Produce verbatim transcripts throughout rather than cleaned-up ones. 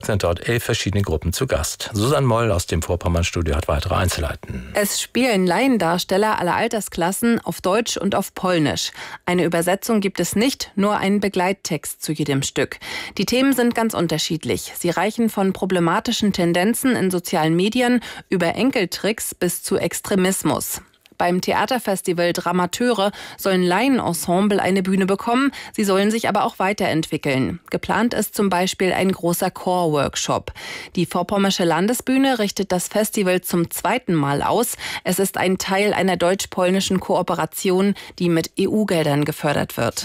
Sind dort elf verschiedene Gruppen zu Gast. Susanne Moll aus dem Vorpommernstudio hat weitere Einzelheiten. Es spielen Laiendarsteller aller Altersklassen auf Deutsch und auf Polnisch. Eine Übersetzung gibt es nicht, nur einen Begleittext zu jedem Stück. Die Themen sind ganz unterschiedlich. Sie reichen von problematischen Tendenzen in sozialen Medien über Enkeltricks bis zu Extremismus. Beim Theaterfestival Dramateure sollen Laienensemble eine Bühne bekommen. Sie sollen sich aber auch weiterentwickeln. Geplant ist zum Beispiel ein großer Chor-Workshop. Die Vorpommersche Landesbühne richtet das Festival zum zweiten Mal aus. Es ist ein Teil einer deutsch-polnischen Kooperation, die mit E U-Geldern gefördert wird.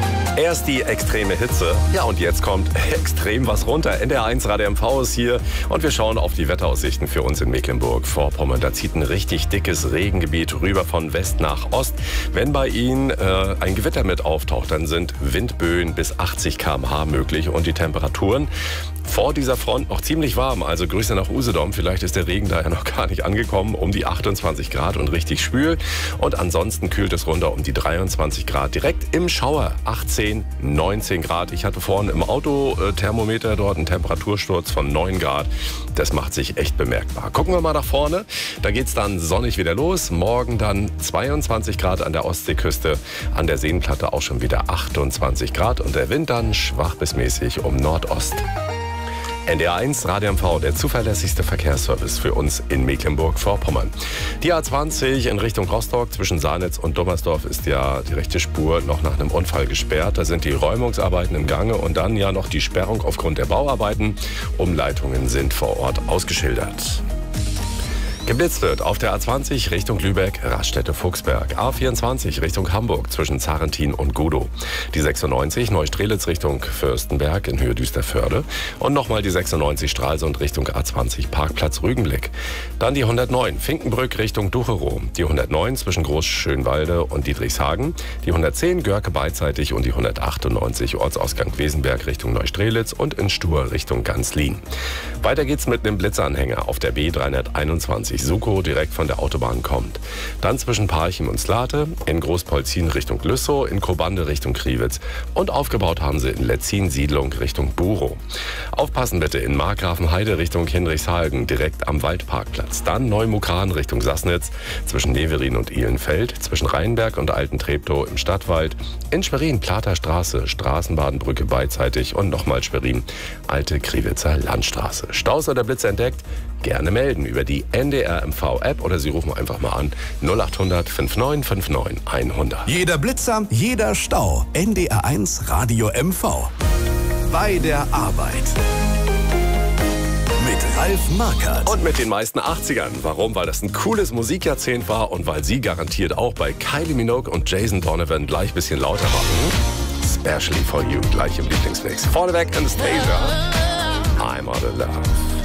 Erst die extreme Hitze. Ja, und jetzt kommt extrem was runter. N D R eins Radio M V ist hier und wir schauen auf die Wetteraussichten für uns in Mecklenburg-Vorpommern. Da zieht ein richtig dickes Regengebiet rüber von West nach Ost. Wenn bei Ihnen äh, ein Gewitter mit auftaucht, dann sind Windböen bis achtzig Kilometer pro Stunde möglich und die Temperaturen vor dieser Front noch ziemlich warm. Also Grüße nach Usedom. Vielleicht ist der Regen da ja noch gar nicht angekommen. Um die achtundzwanzig Grad und richtig schwül. Und ansonsten kühlt es runter um die dreiundzwanzig Grad. Direkt im Schauer achtzehn, neunzehn Grad. Ich hatte vorhin im Autothermometer dort einen Temperatursturz von neun Grad. Das macht sich echt bemerkbar. Gucken wir mal nach vorne. Da geht es dann sonnig wieder los. Morgen dann zweiundzwanzig Grad an der Ostseeküste. An der Seenplatte auch schon wieder achtundzwanzig Grad. Und der Wind dann schwach bis mäßig um Nordost. N D R eins Radio M V, der zuverlässigste Verkehrsservice für uns in Mecklenburg-Vorpommern. Die A zwanzig in Richtung Rostock zwischen Sahnitz und Dommersdorf ist ja die rechte Spur noch nach einem Unfall gesperrt. Da sind die Räumungsarbeiten im Gange und dann ja noch die Sperrung aufgrund der Bauarbeiten. Umleitungen sind vor Ort ausgeschildert. Geblitzt wird auf der A zwanzig Richtung Lübeck, Raststätte-Fuchsberg. A vierundzwanzig Richtung Hamburg zwischen Zarentin und Gudow. Die sechsundneunzig Neustrelitz Richtung Fürstenberg in Höhe Düsterförde. Und nochmal die sechsundneunzig Stralsund Richtung A zwanzig Parkplatz Rügenblick. Dann die hundertneun Finkenbrück Richtung Ducherow. Die hundertneun zwischen Großschönwalde und Dietrichshagen. Die hundertzehn Görke beidseitig und die hundertachtundneunzig Ortsausgang Wesenberg Richtung Neustrelitz und in Stur Richtung Ganzlin. Weiter geht's mit einem Blitzanhänger auf der B dreihunderteinundzwanzig. Suko direkt von der Autobahn kommt. Dann zwischen Parchim und Slate, in Großpolzin Richtung Lüssow, in Kobande Richtung Kriwitz und aufgebaut haben sie in Letzin Siedlung Richtung Burow. Aufpassen bitte in Markgrafenheide Richtung Hinrichshagen, direkt am Waldparkplatz. Dann Neumukran Richtung Sassnitz, zwischen Neverin und Ihlenfeld, zwischen Rheinberg und Alten-Treptow im Stadtwald, in Schwerin Plater Straße, Straßenbahnbrücke beidseitig und nochmal Schwerin, Alte Kriwitzer Landstraße. Staus oder Blitz entdeckt? Gerne melden über die N D R M V-App oder Sie rufen einfach mal an null acht hundert neunundfünfzig neunundfünfzig hundert. Jeder Blitzer, jeder Stau. N D R eins Radio M V. Bei der Arbeit. Mit Ralf Markert. Und mit den meisten achtzigern. Warum? Weil das ein cooles Musikjahrzehnt war und weil Sie garantiert auch bei Kylie Minogue und Jason Donovan gleich ein bisschen lauter machen. Especially for you, gleich im Lieblingsmix. Vorneweg Anastasia. I'm out of love.